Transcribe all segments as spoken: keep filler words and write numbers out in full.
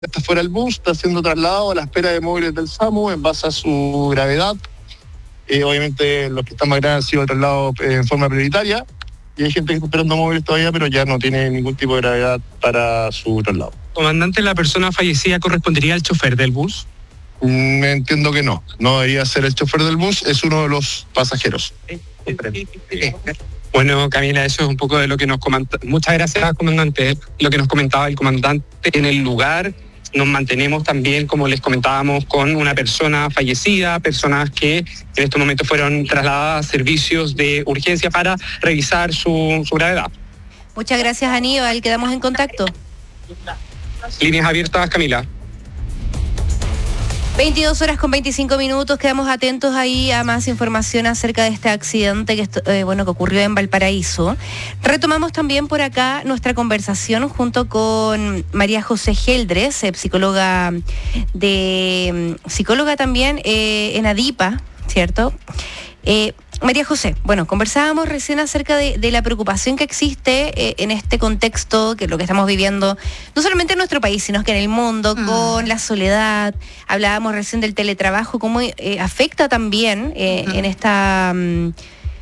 está fuera del bus, está haciendo traslado a la espera de móviles del SAMU en base a su gravedad. Eh, obviamente los que están más graves han sido trasladados eh, en forma prioritaria y hay gente que está esperando móviles todavía, pero ya no tiene ningún tipo de gravedad para su traslado. Comandante, ¿la persona fallecida correspondería al chofer del bus? Mm, entiendo que no, no debería ser el chofer del bus, es uno de los pasajeros. Bueno, Camila, eso es un poco de lo que nos comenta. Muchas gracias, comandante. Lo que nos comentaba el comandante en el lugar. Nos mantenemos también, como les comentábamos, con una persona fallecida, personas que en estos momentos fueron trasladadas a servicios de urgencia para revisar su, su gravedad. Muchas gracias, Aníbal. Quedamos en contacto. Líneas abiertas, Camila. veintidós horas con veinticinco minutos, quedamos atentos ahí a más información acerca de este accidente que, eh, bueno, que ocurrió en Valparaíso. Retomamos también por acá nuestra conversación junto con María José Geldres, eh, psicóloga de psicóloga también eh, en ADIPA, ¿cierto? Eh, María José, bueno, conversábamos recién acerca de, de la preocupación que existe eh, en este contexto, que es lo que estamos viviendo, no solamente en nuestro país, sino que en el mundo, mm. con la soledad. Hablábamos recién del teletrabajo, cómo eh, afecta también eh, mm. en esta... Um,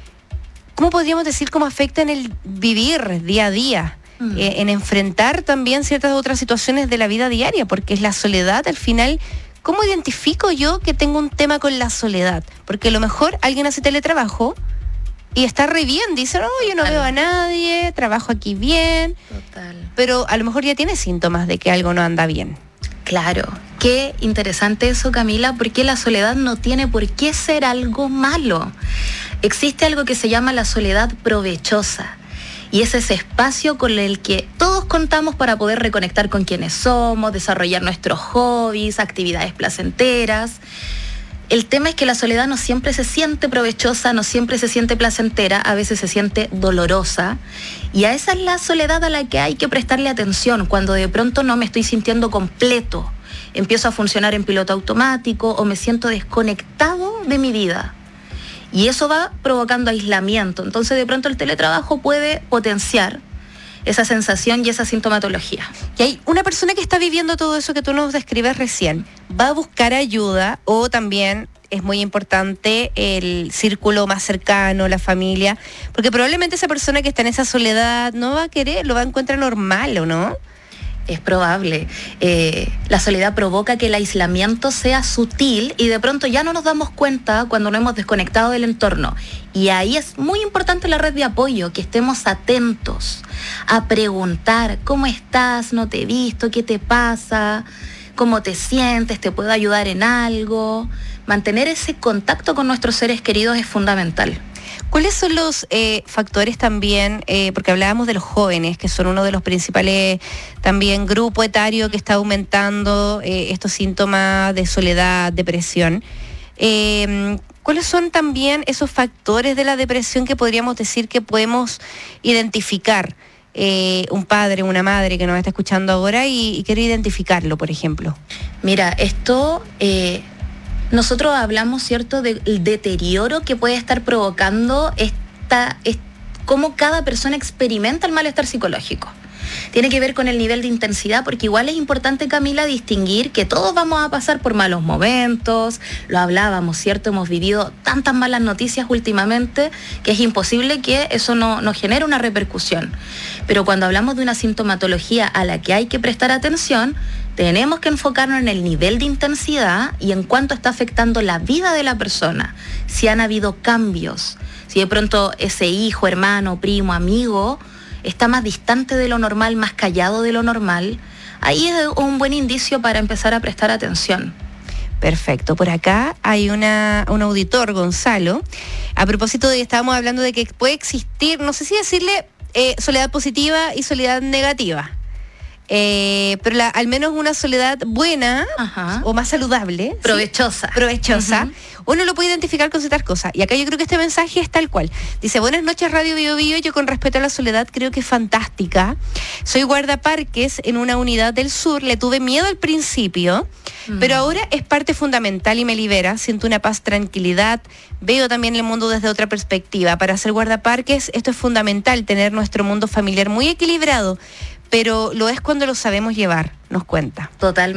¿cómo podríamos decir cómo afecta en el vivir día a día? Mm. Eh, en enfrentar también ciertas otras situaciones de la vida diaria, porque es la soledad al final... ¿Cómo identifico yo que tengo un tema con la soledad? Porque a lo mejor alguien hace teletrabajo y está re bien, dice, no, yo no Total. veo a nadie, trabajo aquí bien. Total. Pero a lo mejor ya tiene síntomas de que algo no anda bien. Claro, qué interesante eso, Camila, porque la soledad no tiene por qué ser algo malo. Existe algo que se llama la soledad provechosa. Y es ese espacio con el que todos contamos para poder reconectar con quienes somos, desarrollar nuestros hobbies, actividades placenteras. El tema es que la soledad no siempre se siente provechosa, no siempre se siente placentera, a veces se siente dolorosa. Y a esa es la soledad a la que hay que prestarle atención, cuando de pronto no me estoy sintiendo completo, empiezo a funcionar en piloto automático o me siento desconectado de mi vida. Y eso va provocando aislamiento. Entonces, de pronto el teletrabajo puede potenciar esa sensación y esa sintomatología. Y hay una persona que está viviendo todo eso que tú nos describes recién, va a buscar ayuda, o también es muy importante el círculo más cercano, la familia, porque probablemente esa persona que está en esa soledad no va a querer, lo va a encontrar normal, ¿o no? Es probable. Eh, la soledad provoca que el aislamiento sea sutil y de pronto ya no nos damos cuenta cuando nos hemos desconectado del entorno. Y ahí es muy importante la red de apoyo, que estemos atentos a preguntar, ¿cómo estás? ¿No te he visto? ¿Qué te pasa? ¿Cómo te sientes? ¿Te puedo ayudar en algo? Mantener ese contacto con nuestros seres queridos es fundamental. ¿Cuáles son los eh, factores también, eh, porque hablábamos de los jóvenes, que son uno de los principales también grupo etario que está aumentando eh, estos síntomas de soledad, depresión? Eh, ¿Cuáles son también esos factores de la depresión que podríamos decir que podemos identificar? Eh, un padre, una madre que nos está escuchando ahora y, y quiere identificarlo, por ejemplo. Mira, esto... Eh... Nosotros hablamos, ¿cierto?, del deterioro que puede estar provocando esta, esta, cómo cada persona experimenta el malestar psicológico. Tiene que ver con el nivel de intensidad, porque igual es importante, Camila, distinguir que todos vamos a pasar por malos momentos, lo hablábamos, ¿cierto? Hemos vivido tantas malas noticias últimamente que es imposible que eso no nos genere una repercusión. Pero cuando hablamos de una sintomatología a la que hay que prestar atención, tenemos que enfocarnos en el nivel de intensidad y en cuánto está afectando la vida de la persona, si han habido cambios, si de pronto ese hijo, hermano, primo, amigo está más distante de lo normal, más callado de lo normal. Ahí es un buen indicio para empezar a prestar atención. Perfecto. Por acá hay una, un auditor, Gonzalo. A propósito de que estábamos hablando de que puede existir, no sé si decirle eh, soledad positiva y soledad negativa. Eh, pero la, al menos una soledad buena, ajá, o más saludable, provechosa, ¿sí? provechosa, uh-huh. Uno lo puede identificar con ciertas cosas. Y acá yo creo que este mensaje es tal cual. Dice: buenas noches, Radio Bio Bio. Yo, con respecto a la soledad, creo que es fantástica. Soy guardaparques en una unidad del sur. Le tuve miedo al principio, mm. pero ahora es parte fundamental y me libera. Siento una paz, tranquilidad. Veo también el mundo desde otra perspectiva. Para ser guardaparques, esto es fundamental, tener nuestro mundo familiar muy equilibrado. Pero lo es cuando lo sabemos llevar. nos cuenta. Totalmente.